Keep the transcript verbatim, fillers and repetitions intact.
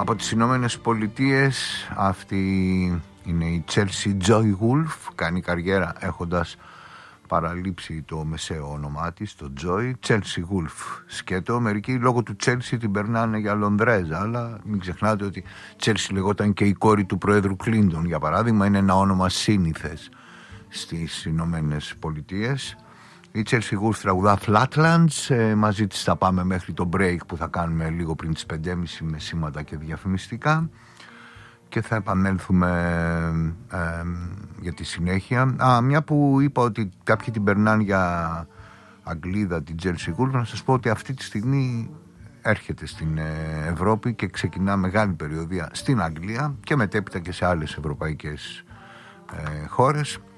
Από τις Ηνωμένες Πολιτείες, αυτή είναι η Chelsea Joy Wolf. Κάνει καριέρα έχοντας παραλείψει το μεσαίο όνομά της, το Joy. Chelsea Wolf σκέτο. Μερικοί λόγω του Chelsea την περνάνε για Λονδρέζα, αλλά μην ξεχνάτε ότι Chelsea λεγόταν και η κόρη του Προέδρου Κλίντον, για παράδειγμα. Είναι ένα όνομα σύνηθες στις Ηνωμένες Πολιτείες. Η Chelsea Wolf τραγουδά Flatlands. ε, μαζί της θα πάμε μέχρι το break που θα κάνουμε λίγο πριν τις πέντε και μισή με σήματα και διαφημιστικά, και θα επανέλθουμε ε, ε, για τη συνέχεια. Α, μια που είπα ότι κάποιοι την περνάνε για Αγγλίδα, την Chelsea Wolf, να σας πω ότι αυτή τη στιγμή έρχεται στην Ευρώπη και ξεκινά μεγάλη περιοδεία στην Αγγλία και μετέπειτα και σε άλλες ευρωπαϊκές ε, χώρες.